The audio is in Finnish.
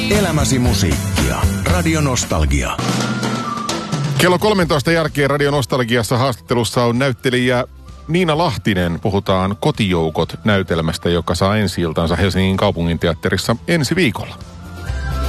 Elämäsi musiikkia. Radio Nostalgia. Kello 13 jälkeen Radio Nostalgiassa haastattelussa on näyttelijä Niina Lahtinen. Puhutaan Kotijoukot -näytelmästä, joka saa ensi-iltansa Helsingin kaupunginteatterissa ensi viikolla.